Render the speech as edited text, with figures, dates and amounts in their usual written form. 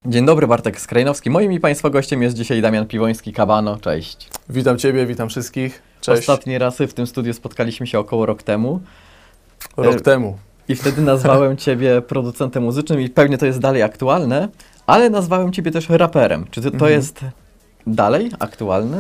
Dzień dobry, Bartek Skrajnowski. Moim i Państwa gościem jest dzisiaj Damian Piwoński-Kabano. Cześć. Witam Ciebie, witam wszystkich. Cześć. Ostatni raz w tym studiu spotkaliśmy się około rok temu. Rok temu. I wtedy nazwałem Ciebie producentem muzycznym i pewnie to jest dalej aktualne, ale nazwałem Ciebie też raperem. Czy to jest dalej aktualne?